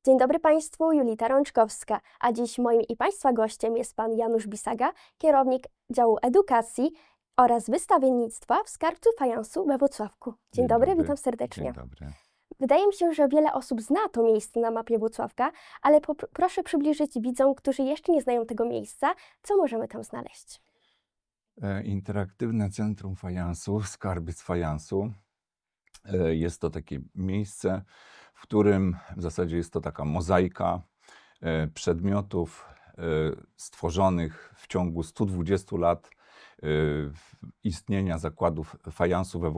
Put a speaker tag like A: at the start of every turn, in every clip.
A: Dzień dobry Państwu, Julita Rączkowska, a dziś moim i Państwa gościem jest Pan Janusz Bisaga, kierownik działu edukacji oraz wystawiennictwa w Skarbcu Fajansu we Włocławku. Dzień dobry, witam serdecznie.
B: Dzień dobry.
A: Wydaje mi się, że wiele osób zna to miejsce na mapie Włocławka, ale proszę przybliżyć widzom, którzy jeszcze nie znają tego miejsca, co możemy tam znaleźć.
B: Interaktywne Centrum Fajansu, Skarbiec Fajansu. Jest to takie miejsce, w którym w zasadzie jest to taka mozaika przedmiotów stworzonych w ciągu 120 lat istnienia zakładów fajansu we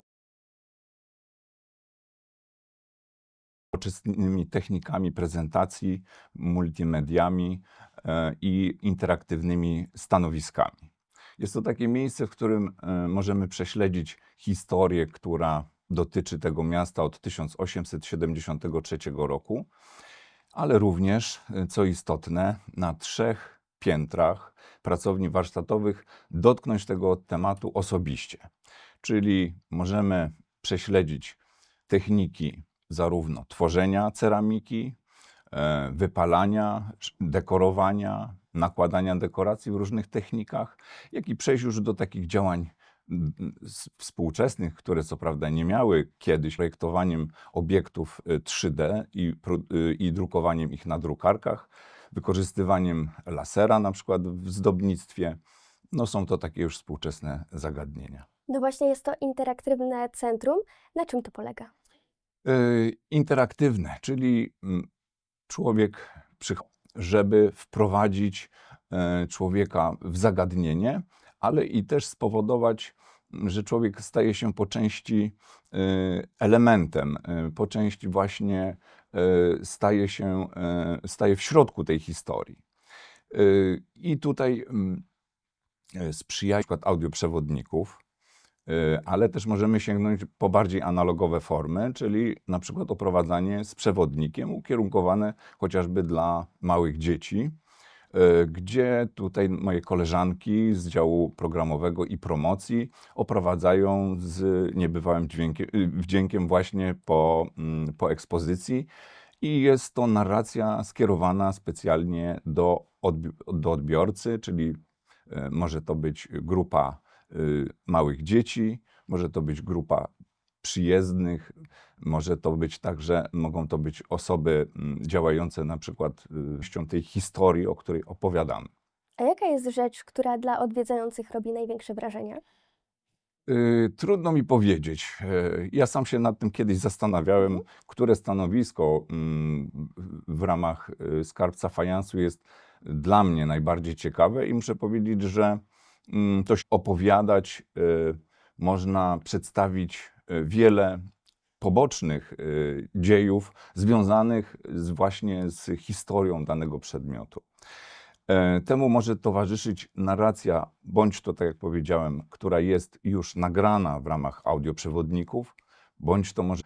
B: nowoczesnymi technikami prezentacji, multimediami i interaktywnymi stanowiskami. Jest to takie miejsce, w którym możemy prześledzić historię, która dotyczy tego miasta od 1873 roku, ale również, co istotne, na 3 piętrach pracowni warsztatowych dotknąć tego tematu osobiście. Czyli możemy prześledzić techniki zarówno tworzenia ceramiki, wypalania, dekorowania, nakładania dekoracji w różnych technikach, jak i przejść już do takich działań współczesnych, które co prawda nie miały kiedyś projektowaniem obiektów 3D i drukowaniem ich na drukarkach, wykorzystywaniem lasera na przykład w zdobnictwie. No są to takie już współczesne zagadnienia.
A: No właśnie, jest to interaktywne centrum. Na czym to polega?
B: Interaktywne, czyli człowiek przychodzi, żeby wprowadzić człowieka w zagadnienie, ale i też spowodować, że człowiek staje się po części elementem, po części właśnie staje w środku tej historii. I tutaj sprzyja na przykład audioprzewodników, ale też możemy sięgnąć po bardziej analogowe formy, czyli na przykład oprowadzanie z przewodnikiem ukierunkowane chociażby dla małych dzieci, gdzie tutaj moje koleżanki z działu programowego i promocji oprowadzają z niebywałym wdziękiem właśnie po ekspozycji i jest to narracja skierowana specjalnie do odbiorcy, czyli może to być grupa małych dzieci, może to być grupa przyjezdnych, mogą to być osoby działające na przykład tej historii, o której opowiadamy.
A: A jaka jest rzecz, która dla odwiedzających robi największe wrażenie?
B: Trudno mi powiedzieć. Ja sam się nad tym kiedyś zastanawiałem, które stanowisko w ramach Skarbca Fajansu jest dla mnie najbardziej ciekawe i muszę powiedzieć, że to się opowiadać, można przedstawić wiele pobocznych dziejów związanych właśnie z historią danego przedmiotu. Temu może towarzyszyć narracja, bądź to, tak jak powiedziałem, która jest już nagrana w ramach audioprzewodników, bądź to może